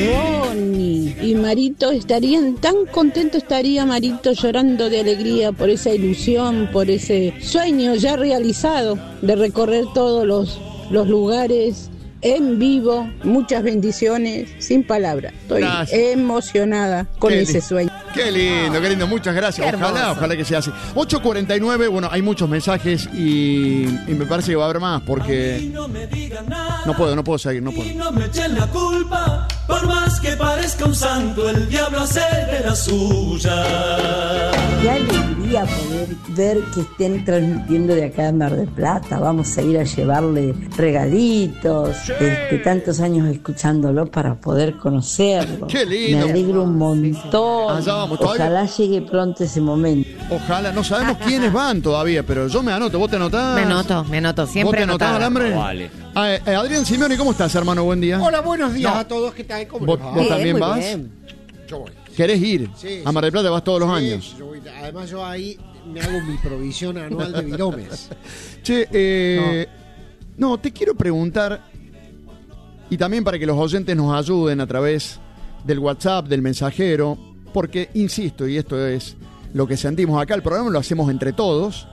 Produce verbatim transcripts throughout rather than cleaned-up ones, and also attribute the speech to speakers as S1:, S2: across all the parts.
S1: Ronnie y Marito estarían tan contentos, estaría Marito llorando de alegría por esa ilusión, por ese sueño ya realizado de recorrer todos los, los lugares en vivo. Muchas bendiciones, sin palabras. Estoy gracias. emocionada con qué ese li- sueño.
S2: Qué lindo, qué lindo, muchas gracias. Ojalá, ojalá que sea así. ocho cuarenta y nueve, bueno, hay muchos mensajes y, y me parece que va a haber más porque no puedo, no puedo seguir, no puedo.
S3: Y no me echen la culpa, por más que parezca un santo, el diablo hace de la suya.
S4: Qué alegría poder ver que estén transmitiendo de acá en Mar del Plata. Vamos a ir a llevarle regalitos. Sí. Este, tantos años escuchándolo para poder conocerlo.
S2: Qué lindo.
S4: Me alegro un montón.
S2: Allá vamos,
S4: ojalá llegue pronto ese momento.
S2: Ojalá, no sabemos quiénes van todavía, pero yo me anoto. ¿Vos te anotás?
S5: Me anoto, me anoto, siempre.
S2: ¿Vos te anotás, Alambre?
S6: Vale.
S2: Ah, eh, Adrián Simeone, ¿cómo estás, hermano? Buen día.
S7: Hola, buenos días
S2: no.
S7: a todos. ¿Qué tal? ¿Cómo
S2: ¿Vos,
S7: les va?
S2: ¿Vos también
S5: bien,
S2: vas?
S5: Bien.
S7: Yo voy.
S2: ¿Querés ir?
S7: Sí,
S2: a Mar del Plata vas todos los
S7: sí,
S2: años.
S7: Yo voy, además yo ahí me hago mi provisión anual de viromes.
S2: Che, eh, no. no, te quiero preguntar, y también para que los oyentes nos ayuden a través del WhatsApp, del mensajero, porque, insisto, y esto es lo que sentimos acá, el programa lo hacemos entre todos.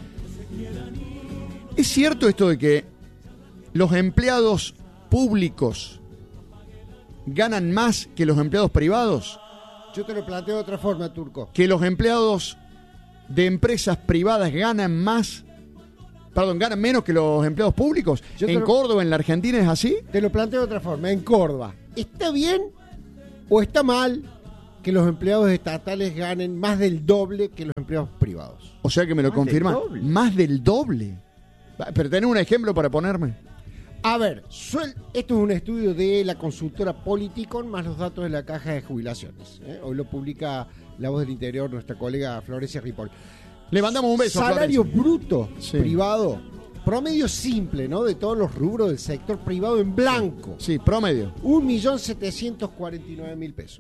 S2: ¿Es cierto esto de que los empleados públicos ganan más que los empleados privados?
S7: Yo te lo planteo de otra forma, Turco.
S2: ¿Que los empleados de empresas privadas ganan más, perdón, ganan menos que los empleados públicos? ¿En lo, Córdoba, en la Argentina es así?
S7: Te lo planteo de otra forma. En Córdoba, ¿está bien o está mal que los empleados estatales ganen más del doble que los empleados privados?
S2: O sea que me lo confirman. Más del doble. Pero tenés un ejemplo para ponerme.
S7: A ver, suel- esto es un estudio de la consultora Politicon más los datos de la Caja de Jubilaciones. ¿eh? Hoy lo publica La Voz del Interior, nuestra colega Florencia Ripoll.
S2: Le mandamos un beso.
S7: Salario
S2: Florencia.
S7: bruto
S2: Sí.
S7: privado, promedio simple, ¿no? De todos los rubros del sector privado en blanco.
S2: Sí, promedio.
S7: un millón setecientos cuarenta y nueve mil pesos.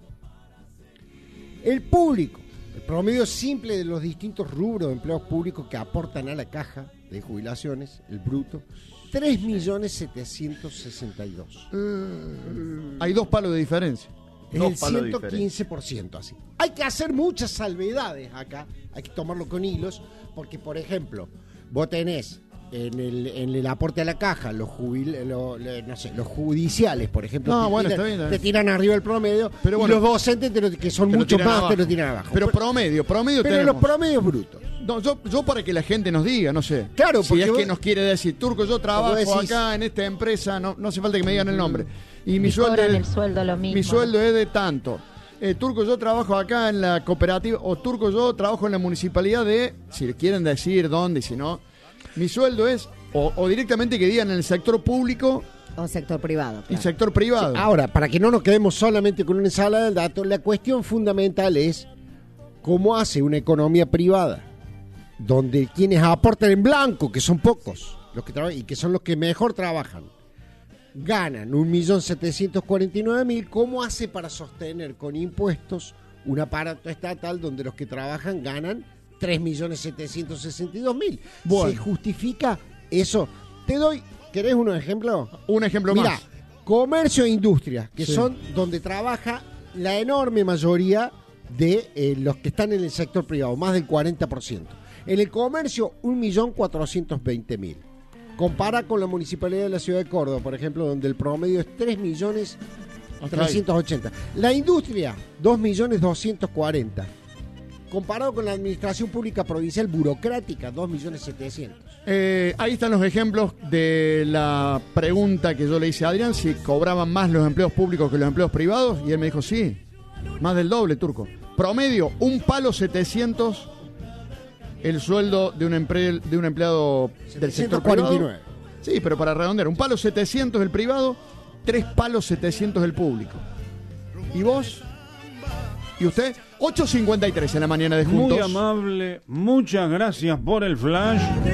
S7: El público, el promedio simple de los distintos rubros de empleados públicos que aportan a la Caja de Jubilaciones, el bruto, tres millones setecientos sesenta y dos.
S2: Uh, hay dos palos de diferencia.
S7: Es el ciento quince por ciento así. Hay que hacer muchas salvedades acá, hay que tomarlo con hilos, porque por ejemplo, vos tenés en el, en el aporte a la caja, los jubil, lo, lo, no sé, los judiciales, por ejemplo,
S2: no,
S7: te,
S2: bueno,
S7: tiran,
S2: está bien, está bien.
S7: te tiran arriba el promedio,
S2: pero bueno,
S7: y los docentes, te lo, que son muchos más, abajo. Te lo tiran abajo.
S2: Pero promedio, promedio
S7: Pero
S2: tenemos.
S7: los promedios brutos.
S2: No, yo, yo para que la gente nos diga, no sé.
S7: Claro,
S2: si
S7: porque
S2: es
S7: vos,
S2: que nos quiere decir, Turco, yo trabajo
S7: decís,
S2: acá en esta empresa, no, no hace falta que me digan el nombre. Y mi
S8: y
S2: sueldo es,
S8: el sueldo lo mismo.
S2: Mi sueldo es de tanto. Eh, Turco, yo trabajo acá en la cooperativa, o Turco, yo trabajo en la municipalidad de, si quieren decir dónde, si no, mi sueldo es, o, o directamente que digan en el sector público
S5: o sector privado.
S2: Claro. Y sector privado.
S7: Sí, ahora, para que no nos quedemos solamente con una ensalada de datos, la cuestión fundamental es cómo hace una economía privada, donde quienes aportan en blanco, que son pocos, los que trabajan y que son los que mejor trabajan, ganan un millón setecientos cuarenta y nueve mil, ¿cómo hace para sostener con impuestos un aparato estatal donde los que trabajan ganan tres millones setecientos sesenta y dos mil? Bueno. ¿Se justifica eso? Te doy, ¿querés unos ejemplos?
S2: Un ejemplo
S7: Mirá,
S2: más.
S7: Comercio e industria, que
S2: sí.
S7: son donde trabaja la enorme mayoría de eh, los que están en el sector privado, más del cuarenta por ciento. En el comercio, un millón cuatrocientos veinte mil. Compara con la Municipalidad de la Ciudad de Córdoba, por ejemplo, donde el promedio es tres millones trescientos ochenta. La industria, dos millones doscientos cuarenta. Comparado con la Administración Pública Provincial Burocrática, dos millones setecientos.
S2: Eh, ahí están los ejemplos de la pregunta que yo le hice a Adrián, si cobraban más los empleos públicos que los empleos privados, y él me dijo, sí, más del doble, Turco. Promedio, un palo setecientos el sueldo de un, empre- de un empleado del sector privado. Sí, pero para redondear, un palo setecientos el privado, tres palos setecientos el público. ¿Y vos? ¿Y usted? ocho cincuenta y tres en la mañana de Juntos.
S6: Muy amable, muchas gracias por el flash.